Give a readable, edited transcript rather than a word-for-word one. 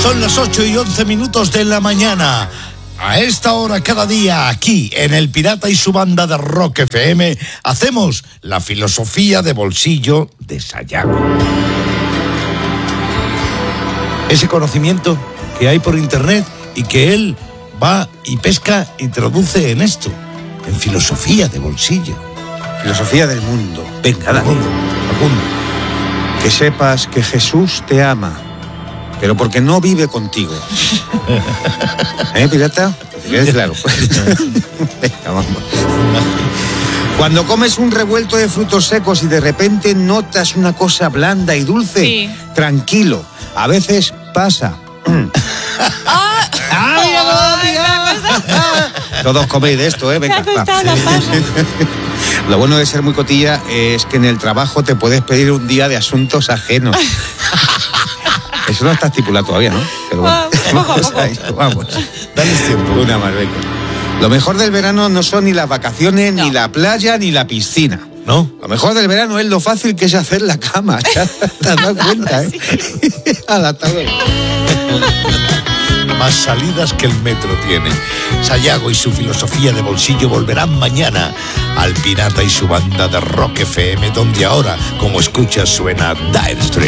Son las 8:11 de la mañana. A esta hora cada día, aquí en El Pirata y su banda de Rock FM, hacemos la filosofía de bolsillo de Sayago. Ese conocimiento que hay por internet y que él va y pesca y traduce en esto, en filosofía de bolsillo. Filosofía del mundo. Venga, dale. Mundo. Que sepas que Jesús te ama, pero porque no vive contigo. ¿Pirata? Claro. Venga, vamos. Cuando comes un revuelto de frutos secos y de repente notas una cosa blanda y dulce, sí, tranquilo, a veces pasa. Todos coméis de esto, venga. Lo bueno de ser muy cotilla es que en el trabajo te puedes pedir un día de asuntos ajenos. Eso no está estipulado todavía, ¿no? Pero bueno, vamos. Dale tiempo. Una más, venga. Lo mejor del verano no son ni las vacaciones, ni la playa, ni la piscina. ¿No? Lo mejor del verano es lo fácil que es hacer la cama. ¿Te has dado cuenta, Sí. Más salidas que el metro tiene. Sayago y su filosofía de bolsillo volverán mañana al Pirata y su banda de Rock FM, donde ahora, como escuchas, suena Dire Straits.